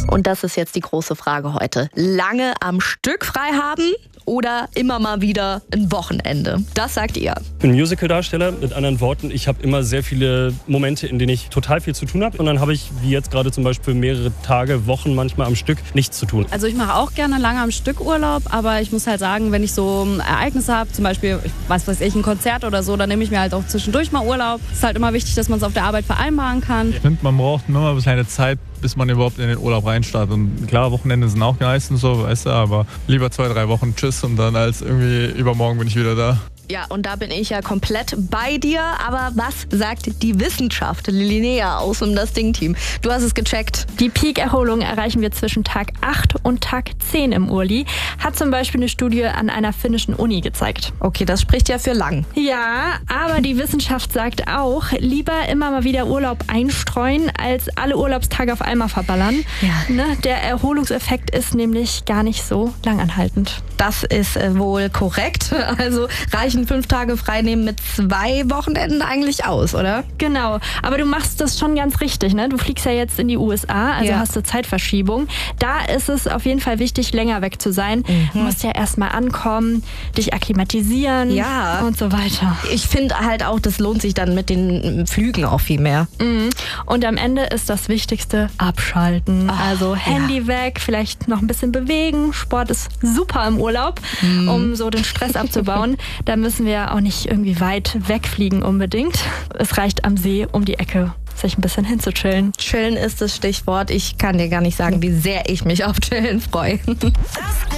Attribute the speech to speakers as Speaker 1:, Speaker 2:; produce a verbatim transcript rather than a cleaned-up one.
Speaker 1: Und das ist jetzt die große Frage heute. Lange am Stück frei haben oder immer mal wieder ein Wochenende? Das sagt ihr.
Speaker 2: Ich bin Musical-Darsteller. Mit anderen Worten, ich habe immer sehr viele Momente, in denen ich total viel zu tun habe. Und dann habe ich, wie jetzt gerade zum Beispiel, mehrere Tage, Wochen manchmal am Stück nichts zu tun.
Speaker 3: Also ich mache auch gerne lange am Stück Urlaub, aber ich muss halt sagen, wenn ich so Ereignisse habe, zum Beispiel, was weiß ich, ein Konzert oder so, dann nehme ich mir halt auch zwischendurch mal Urlaub. Es ist halt immer wichtig, dass man es auf der Arbeit vereinbaren kann.
Speaker 4: Ich finde, man braucht immer ein bisschen eine Zeit, bis man überhaupt in den Urlaub reinstartet. Und klar, Wochenende sind auch nice und so, weißt du, aber lieber zwei, drei Wochen Tschüss und dann als irgendwie übermorgen bin ich wieder da.
Speaker 1: Ja, und da bin ich ja komplett bei dir. Aber was sagt die Wissenschaft? Linnea aus dem Das Ding-Team. Du hast es gecheckt.
Speaker 5: Die Peak-Erholung erreichen wir zwischen Tag acht und Tag zehn im Urli. Hat zum Beispiel eine Studie an einer finnischen Uni gezeigt.
Speaker 1: Okay, das spricht ja für lang.
Speaker 5: Ja, aber die Wissenschaft sagt auch, lieber immer mal wieder Urlaub einstreuen, als alle Urlaubstage auf einmal verballern.
Speaker 1: Ja.
Speaker 5: Ne, der Erholungseffekt ist nämlich gar nicht so langanhaltend.
Speaker 1: Das ist äh, wohl korrekt. Also reichen fünf Tage freinehmen mit zwei Wochenenden eigentlich aus, oder?
Speaker 5: Genau, aber du machst das schon ganz richtig, ne? Du fliegst ja jetzt in die U S A, also
Speaker 1: ja.
Speaker 5: hast du Zeitverschiebung. Da ist es auf jeden Fall wichtig, länger weg zu sein. Mhm. Du musst ja erstmal ankommen, dich akklimatisieren
Speaker 1: ja.
Speaker 5: und so weiter.
Speaker 1: Ich finde halt auch, das lohnt sich dann mit den Flügen auch viel mehr.
Speaker 5: Mhm. Und am Ende ist das Wichtigste abschalten.
Speaker 1: Oh,
Speaker 5: also Handy
Speaker 1: ja.
Speaker 5: weg, vielleicht noch ein bisschen bewegen. Sport ist super im Urlaub, mhm. um so den Stress abzubauen. Da müssen wir auch nicht irgendwie weit wegfliegen unbedingt. Es reicht am See um die Ecke, sich ein bisschen hinzuchillen.
Speaker 1: Chillen ist das Stichwort. Ich kann dir gar nicht sagen, wie sehr ich mich auf Chillen freue.